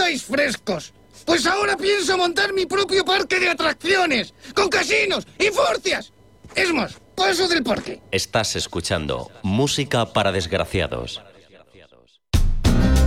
estáis frescos. Pues ahora pienso montar mi propio parque de atracciones, con casinos y furcias. Es más, paso del parque. Estás escuchando Música para Desgraciados.